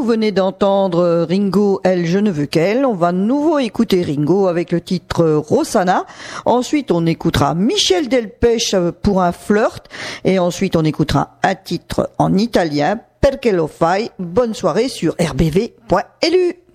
venez d'entendre Ringo, Elle, je ne veux qu'elle. On va de nouveau écouter Ringo avec le titre Rosanna. Ensuite, on écoutera Michel Delpech pour un flirt. Et ensuite, on écoutera un titre en italien, Perché lo fai. Bonne soirée sur rbv.lu.